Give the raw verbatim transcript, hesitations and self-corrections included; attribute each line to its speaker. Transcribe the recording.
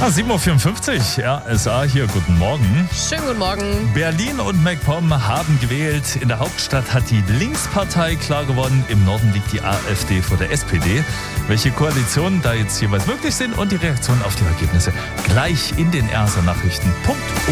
Speaker 1: Ah, sieben Uhr vierundfünfzig, R S A hier, guten Morgen.
Speaker 2: Schönen guten Morgen.
Speaker 1: Berlin und MacPom haben gewählt. In der Hauptstadt hat die Linkspartei klar gewonnen. Im Norden liegt die AfD vor der S P D. Welche Koalitionen da jetzt jeweils möglich sind und die Reaktionen auf die Ergebnisse gleich in den R S A-Nachrichten. Punkt.